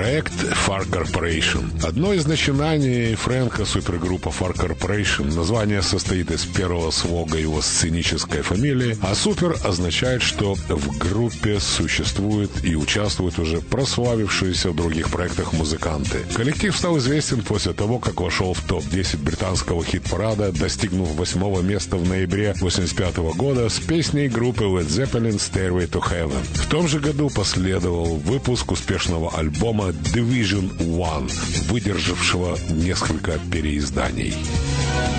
Проект Far Corporation. Одно из начинаний Фрэнка супергруппа Far Corporation. Название состоит из первого слога его сценической фамилии, а супер означает, что в группе существует и участвуют уже прославившиеся в других проектах музыканты. Коллектив стал известен после того, как вошел в топ-10 британского хит-парада, достигнув 8-го места в ноябре 1985 года с песней группы Led Zeppelin «Stairway to Heaven». В том же году последовал выпуск успешного альбома Division One, выдержавшего несколько переизданий.